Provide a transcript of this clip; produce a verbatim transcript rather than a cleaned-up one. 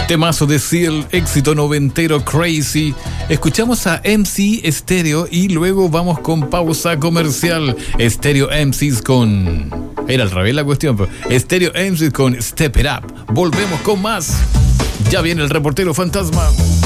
Temazo de Seal, éxito noventero Crazy. Escuchamos a M C Estéreo y luego vamos con pausa comercial. Estéreo M Cs con... Era al revés la cuestión, pero Estéreo M Cs con Step It Up. Volvemos con más. Ya viene el reportero fantasma.